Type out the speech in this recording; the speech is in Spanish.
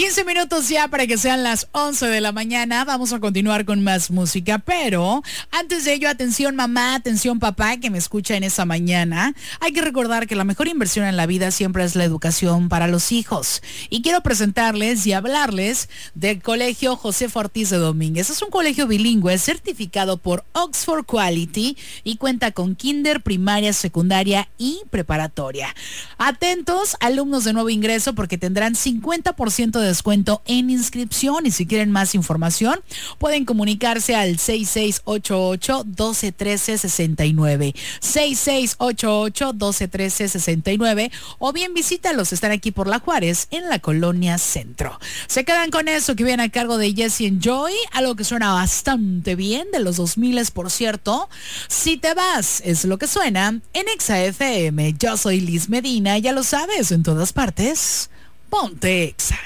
15 minutos ya para que sean las 11 de la mañana. Vamos a continuar con más música, pero antes de ello, atención mamá, atención papá que me escucha en esta mañana. Hay que recordar que la mejor inversión en la vida siempre es la educación para los hijos. Y quiero presentarles y hablarles del Colegio Joséfa Ortiz de Domínguez. Es un colegio bilingüe certificado por Oxford Quality y cuenta con kinder, primaria, secundaria y preparatoria. Atentos, alumnos de nuevo ingreso, porque tendrán 50% de descuento en inscripción, y si quieren más información pueden comunicarse al 6688-1213-69 6688-1213-69 o bien visítalos. Están aquí por La Juárez en la Colonia Centro. Se quedan con eso que viene a cargo de Jesse Joy, algo que suena bastante bien, de los 2000, por cierto. Si te vas, es lo que suena en Exa FM. Yo soy Liz Medina, ya lo sabes, en todas partes ponte Exa.